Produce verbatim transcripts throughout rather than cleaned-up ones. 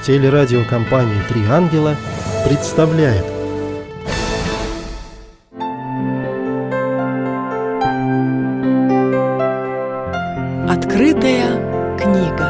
Телерадиокомпания «Три ангела» представляет. Открытая книга.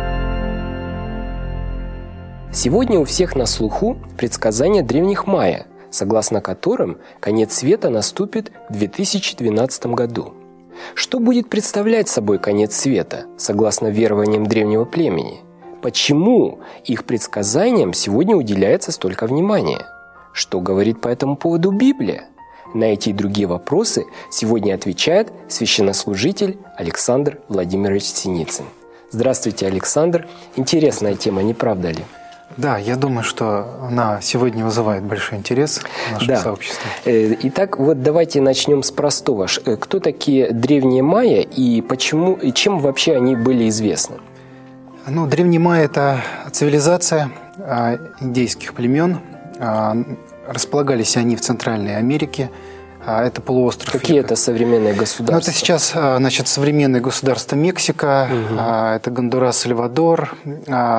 Сегодня у всех на слуху предсказания древних майя, согласно которым конец света наступит в две тысячи двенадцатом году. Что будет представлять собой конец света, согласно верованиям древнего племени? Почему их предсказаниям сегодня уделяется столько внимания? Что говорит по этому поводу Библия? На эти и другие вопросы сегодня отвечает священнослужитель Александр Владимирович Синицын. Здравствуйте, Александр. Интересная тема, не правда ли? Да, я думаю, что она сегодня вызывает большой интерес в нашем да. сообществе. Итак, вот давайте начнем с простого. Кто такие древние майя и почему, и чем вообще они были известны? Ну, древние майя – это цивилизация индейских племен. Располагались они в Центральной Америке. Это полуостров. Какие это современные государства? Ну, это сейчас, значит, современное государство Мексика, угу. это Гондурас, Сальвадор, угу.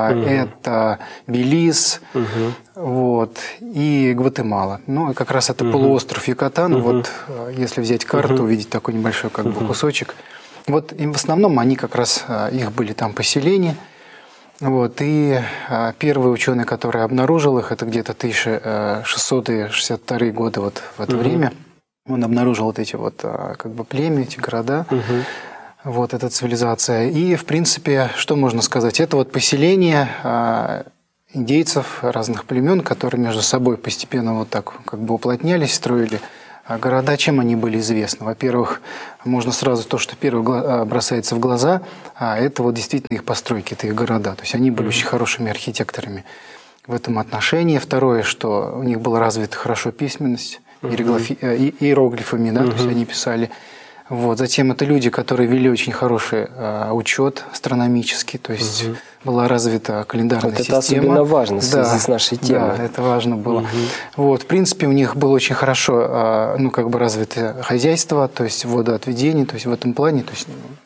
это Белиз, угу. вот, и Гватемала. Ну, как раз это угу. полуостров Юкатан. Угу. Вот, если взять карту, угу. увидеть такой небольшой как бы кусочек. Вот, и в основном они как раз, их были там поселения. Вот, и а, первый ученый, который обнаружил их, это где-то тысяча шестьсот шестьдесят вторые годы вот в это угу. время. Он обнаружил вот эти вот а, как бы племя, эти города, угу. вот эта цивилизация. И, в принципе, что можно сказать? Это вот поселение а, индейцев разных племен, которые между собой постепенно вот так как бы уплотнялись, строили города. Чем они были известны? Во-первых, можно сразу то, что первое бросается в глаза, а это вот действительно их постройки, это их города. То есть они были mm-hmm. очень хорошими архитекторами в этом отношении. Второе, что у них была развита хорошо письменность, mm-hmm. иероглифами, да, mm-hmm. то есть они писали. Вот. Затем это люди, которые вели очень хороший а, учет астрономический, то есть угу. была развита календарная вот система. Это особенно важно в связи да, с нашей темой. Да, это важно было. Угу. Вот. В принципе, у них было очень хорошо а, ну, как бы развито хозяйство, то есть водоотведение, то есть в этом плане. То есть,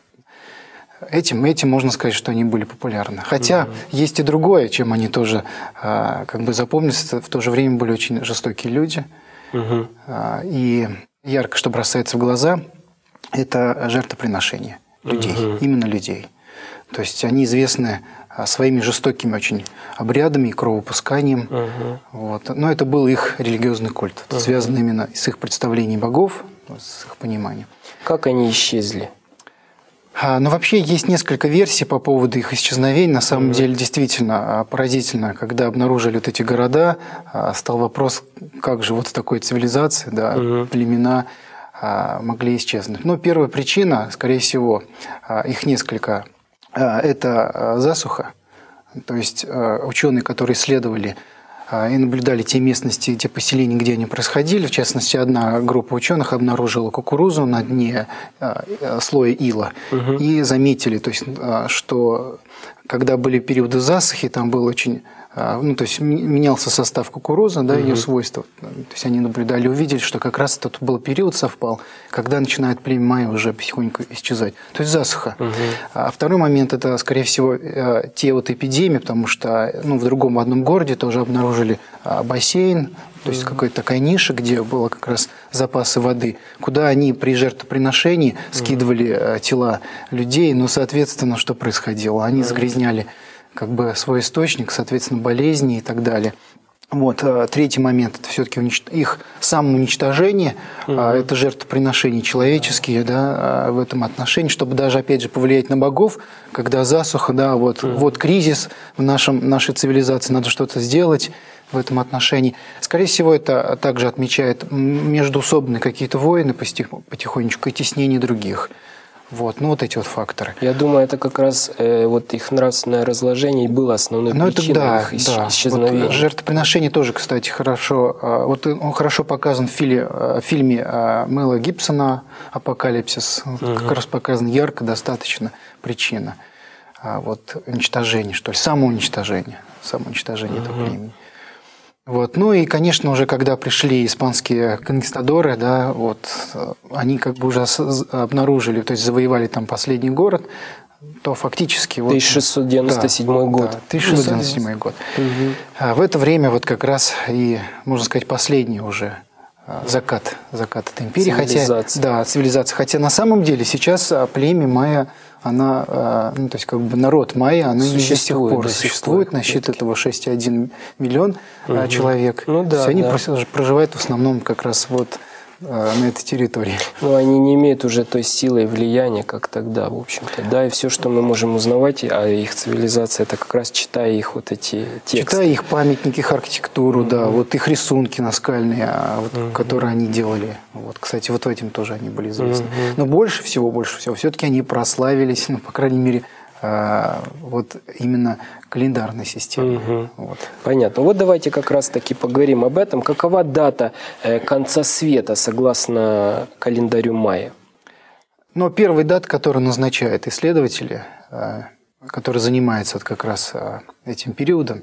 этим, этим можно сказать, что они были популярны. Хотя угу. есть и другое, чем они тоже а, как бы запомнились. В то же время были очень жестокие люди. Угу. А, и ярко, что бросается в глаза – это жертвоприношение людей, угу. именно людей. То есть они известны своими жестокими очень обрядами и кровопусканием. Угу. Вот. Но это был их религиозный культ, угу. связанный именно с их представлением богов, с их пониманием. Как они исчезли? А, ну, вообще есть несколько версий по поводу их исчезновения. На самом угу. деле, действительно поразительно, когда обнаружили вот эти города, стал вопрос, как же вот с такой цивилизацией, да, угу. племена могли исчезнуть. Но первая причина, скорее всего, их несколько, это засуха. То есть ученые, которые исследовали и наблюдали те местности, те поселения, где они происходили, в частности, одна группа ученых обнаружила кукурузу на дне слоя ила угу. и заметили, то есть, что когда были периоды засухи, там был очень... Ну, то есть менялся состав кукурузы, да, угу. ее свойства. То есть они наблюдали, увидели, что как раз этот был период совпал, когда начинает племя майя уже потихоньку исчезать. То есть засуха. Угу. А второй момент – это, скорее всего, те вот эпидемии, потому что ну, в другом в одном городе тоже обнаружили бассейн, то есть угу. какая-то такая ниша, где было как раз запасы воды, куда они при жертвоприношении скидывали угу. тела людей, но, соответственно, что происходило? Они угу. загрязняли как бы свой источник, соответственно, болезни и так далее. Вот. Третий момент – это все-таки унич... их самоуничтожение, угу. это жертвоприношения человеческие, да, в этом отношении, чтобы даже, опять же, повлиять на богов, когда засуха, да, вот, угу. вот кризис в нашем, нашей цивилизации, надо что-то сделать в этом отношении. Скорее всего, это также отмечает междоусобные какие-то войны потихонечку и теснение других. Вот, ну вот эти вот факторы. Я думаю, это как раз э, вот их нравственное разложение и было основной Но причиной это, да, их ис- да. исчезновения. Вот жертвоприношение тоже, кстати, хорошо. Вот он хорошо показан в фильме, в фильме Мэла Гибсона «Апокалипсис». Угу. Как раз показан ярко достаточно причина вот, уничтожения, что ли, самоуничтожения, самоуничтожения угу. этого племени. Вот. Ну и, конечно, уже когда пришли испанские конкистадоры, да, вот, они как бы уже обнаружили, то есть завоевали там последний город, то фактически... тысяча шестьсот девяносто седьмой да, год. Да, тысяча шестьсот девяносто седьмой год. Угу. А в это время вот как раз и, можно сказать, последний уже закат, закат этой империи. Цивилизация. Хотя, да, цивилизация. Хотя на самом деле сейчас племя майя, она, ну, то есть как бы народ майя, она существует, до сих пор до сих существует, пор. Насчитывает этого шесть целых одна десятая миллион угу. человек. Ну, да, они да. проживают в основном как раз вот на этой территории. Но они не имеют уже той силы и влияния, как тогда, в общем-то. Да, и все, что мы можем узнавать о их цивилизации, это как раз читая их вот эти тексты. Читая их памятники, их архитектуру, mm-hmm. да, вот их рисунки наскальные, вот, mm-hmm. которые они делали. Вот, кстати, вот в этом тоже они были известны. Mm-hmm. Но больше всего, больше всего, все-таки они прославились, ну, по крайней мере, вот именно календарной системы. Угу. Вот. Понятно. Вот давайте как раз-таки поговорим об этом. Какова дата конца света согласно календарю майя? Но первая дата, которую назначают исследователи, которые занимаются вот как раз этим периодом,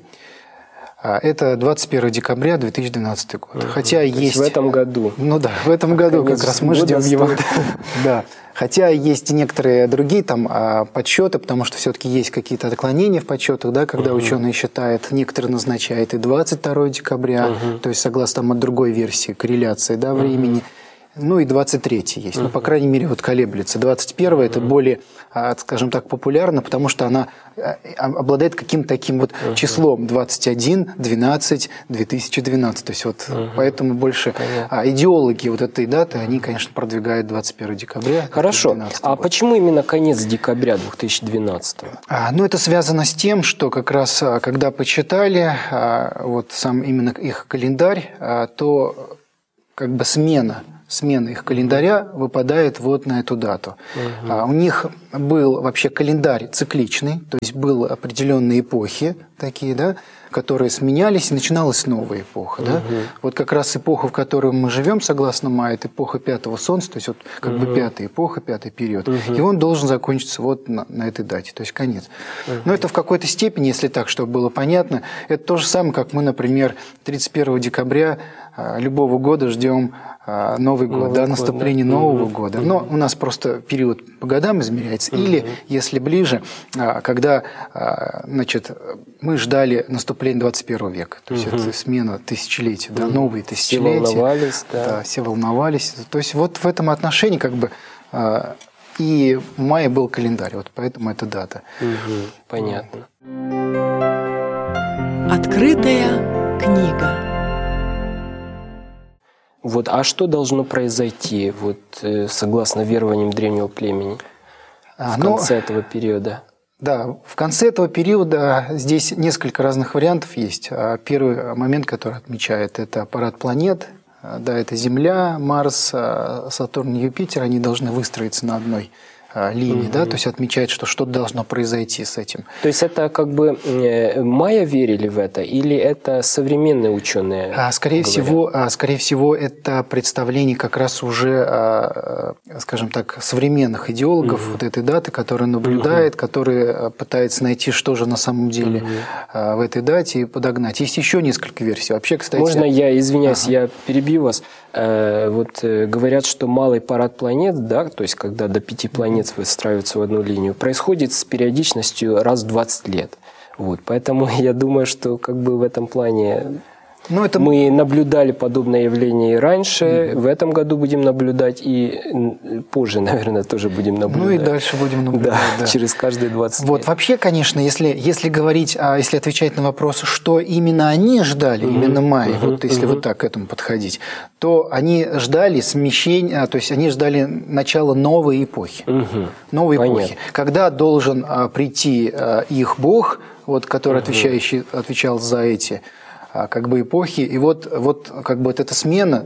это двадцать первого декабря две тысячи двенадцатый год. Угу. Хотя есть... в этом году. Ну да, в этом году как раз мы ждем его. Да. Хотя есть и некоторые другие там подсчеты, потому что все-таки есть какие-то отклонения в подсчетах, да, когда uh-huh. ученые считают, некоторые назначают и двадцать второго декабря, uh-huh. то есть согласно там, от другой версии корреляции, да, времени. Uh-huh. Ну и двадцать третий есть, uh-huh. ну, по крайней мере, вот колеблется. двадцать первое uh-huh. это более, скажем так, популярно, потому что она обладает каким-то таким вот uh-huh. числом двадцать один двенадцать две тысячи двенадцать. То есть вот uh-huh. поэтому больше а, идеологи вот этой даты, они, конечно, продвигают двадцать первого декабря. Хорошо. А почему именно конец декабря две тысячи двенадцатого? А, ну, это связано с тем, что как раз, когда почитали а, вот сам именно их календарь, а, то как бы смена смена их календаря выпадает вот на эту дату. Угу. А, у них был вообще календарь цикличный, то есть были определенные эпохи такие, да, которые сменялись, и начиналась новая эпоха. Угу. Да? Вот как раз эпоха, в которой мы живем, согласно майя, это эпоха пятого солнца, то есть вот как угу. бы пятая эпоха, пятый период. Угу. И он должен закончиться вот на, на этой дате, то есть конец. Угу. Но это в какой-то степени, если так, чтобы было понятно, это то же самое, как мы, например, тридцать первого декабря любого года ждем Новый год, Новый да, год, наступление да. Нового угу. года. Но у нас просто период по годам измеряется. Угу. Или, если ближе, когда, значит, мы ждали наступления двадцать первого века. То есть угу. это смена тысячелетия, да, новые тысячелетия. Все волновались, да. да. Все волновались. То есть вот в этом отношении как бы и в мае был календарь, вот поэтому эта дата. Угу. Понятно. Открытая книга. Вот, а что должно произойти, вот, согласно верованиям древнего племени, в ну, конце этого периода? Да, в конце этого периода здесь несколько разных вариантов есть. Первый момент, который отмечает, это парад планет. Да, это Земля, Марс, Сатурн, Юпитер. Они должны выстроиться на одной линии, угу. да, то есть отмечает, что что-то должно произойти с этим. То есть это как бы майя верили в это, или это современные ученые? А, скорее всего, а, скорее всего, это представление как раз уже, а, скажем так, современных идеологов угу. вот этой даты, которые наблюдают, угу. которые пытаются найти, что же на самом деле угу. а, в этой дате и подогнать. Есть еще несколько версий. Вообще, кстати, можно я извиняюсь, ага. я перебью вас? Вот говорят, что малый парад планет, да, то есть когда до пяти планет выстраиваются в одну линию, происходит с периодичностью раз в двадцать лет. Вот, поэтому я думаю, что как бы в этом плане ну, это... мы наблюдали подобное явление и раньше, mm-hmm. в этом году будем наблюдать, и позже, наверное, тоже будем наблюдать. Ну и дальше будем наблюдать. Да, да. Через каждые двадцать вот, лет. Вообще, конечно, если, если говорить, а если отвечать на вопрос, что именно они ждали, mm-hmm. именно майя, mm-hmm. вот если mm-hmm. вот так к этому подходить, то они ждали смещения, то есть они ждали начала новой эпохи. Mm-hmm. Новой Понятно. эпохи. Когда должен а, прийти а, их бог, вот, который mm-hmm. отвечающий, отвечал за эти как бы эпохи, и вот, вот как бы вот эта смена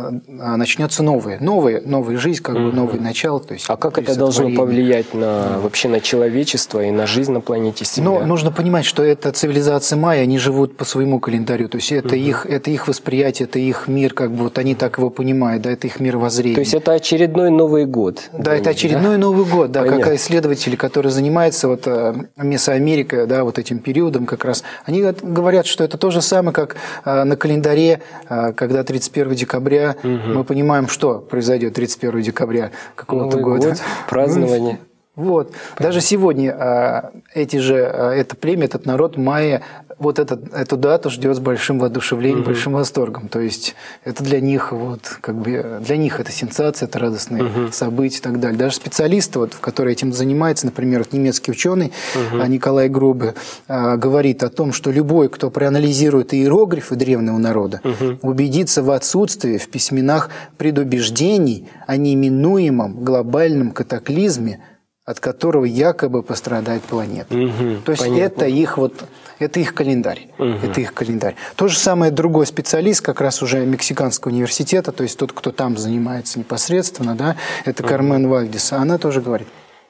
начнется новая, новая, новая жизнь, как бы новое начало. То есть, а как это должно повлиять на, вообще на человечество и на жизнь на планете Земля? Но нужно понимать, что это цивилизация майя, они живут по своему календарю, то есть это, угу. их, это их восприятие, это их мир, как бы вот они так его понимают, да, это их мировоззрение. То есть это очередной Новый год? Да, это очередной да? Новый год, да, Понятно. Как исследователи, которые занимаются вот Месоамерикой, да, вот этим периодом как раз, они говорят, что это то же самое, как на календаре, когда тридцать первого декабря, угу. мы понимаем, что произойдет тридцать первого декабря какого-то Новый года. Год, празднование. Вот. Даже сегодня а, эти же, а, это племя, этот народ майя, вот этот, эту дату ждет с большим воодушевлением, угу. большим восторгом. То есть это для них, вот, как бы, для них это сенсация, это радостные угу. события и так далее. Даже специалисты, вот, которые этим занимаются, например, вот немецкий ученый угу. Николай Грубе, а, говорит о том, что любой, кто проанализирует иероглифы древнего народа, угу. убедится в отсутствии в письменах предубеждений о неминуемом глобальном катаклизме, от которого якобы пострадает планета. Угу, То есть понятно. это их вот, это их календарь, угу. это их календарь. То же самое другой специалист, как раз уже Мексиканского университета, то есть тот, кто там занимается непосредственно, да, это угу. Кармен Вальдес, она тоже говорит: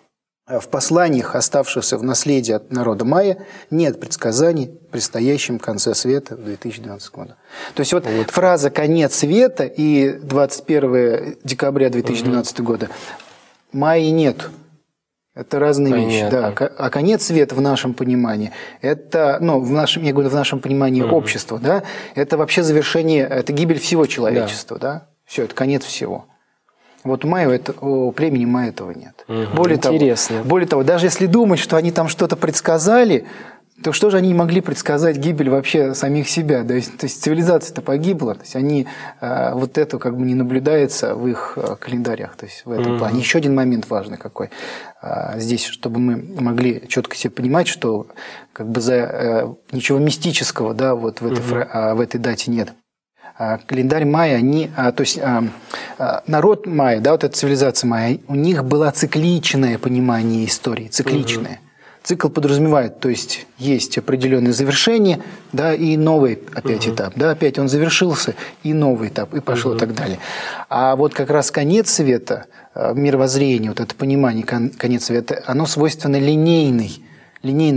в посланиях, оставшихся в наследии от народа майя, нет предсказаний о предстоящем конце света в две тысячи двенадцатом году. То есть вот, вот фраза «конец света» и двадцать первого декабря две тысячи двенадцатого угу. года майи нет. Это разные Понятно. вещи, да. А конец света в нашем понимании, это, ну, в нашем, я говорю, в нашем понимании угу. общества, да, это вообще завершение, это гибель всего человечества, да. да? Все, это конец всего. Вот у майя, это, у племени майя этого нет. Угу. Более Интересно. Того, более того, даже если думать, что они там что-то предсказали, то что же они могли предсказать гибель вообще самих себя? То есть, то есть цивилизация-то погибла, то есть они э, вот это как бы не наблюдается в их э, календарях, то есть в этом mm-hmm. плане. Еще один момент важный какой э, здесь, чтобы мы могли четко себе понимать, что как бы за э, ничего мистического, да, вот в этой, mm-hmm. э, в этой дате нет. А календарь майя, они, а, то есть а, а, народ майя, да, вот эта цивилизация майя, у них было цикличное понимание истории, цикличное. Mm-hmm. Цикл подразумевает, то есть есть определенное завершение, да, и новый опять uh-huh. этап, да, опять он завершился, и новый этап, и пошло uh-huh. так далее. А вот как раз конец света, мировоззрение, вот это понимание конец света, оно свойственно линейной, линейной